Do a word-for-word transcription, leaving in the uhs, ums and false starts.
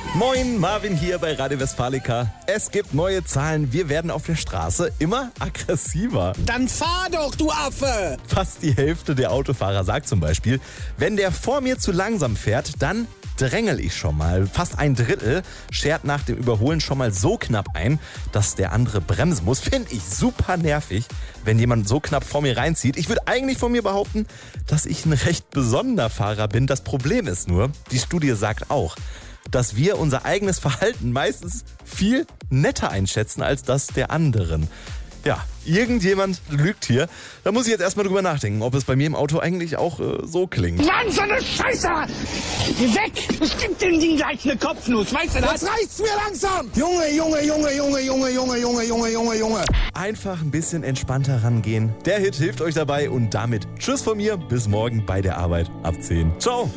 Moin, Marvin hier bei Radio Westfalica. Es gibt neue Zahlen. Wir werden auf der Straße immer aggressiver. Dann fahr doch, du Affe! Fast die Hälfte der Autofahrer sagt zum Beispiel, wenn der vor mir zu langsam fährt, dann drängel ich schon mal. Fast ein Drittel schert nach dem Überholen schon mal so knapp ein, dass der andere bremsen muss. Finde ich super nervig, wenn jemand so knapp vor mir reinzieht. Ich würde eigentlich von mir behaupten, dass ich ein recht besonderer Fahrer bin. Das Problem ist nur, die Studie sagt auch, dass wir unser eigenes Verhalten meistens viel netter einschätzen als das der anderen. Ja, irgendjemand lügt hier. Da muss ich jetzt erstmal drüber nachdenken, ob es bei mir im Auto eigentlich auch äh, so klingt. Mann, so eine Scheiße! Geh weg! Es gibt dem Ding gleich eine Kopfnuss, weißt du das? Jetzt reicht's mir langsam! Junge, Junge, Junge, Junge, Junge, Junge, Junge, Junge, Junge, Junge. Einfach ein bisschen entspannter rangehen. Der Hit hilft euch dabei und damit tschüss von mir. Bis morgen bei der Arbeit ab zehn. Ciao!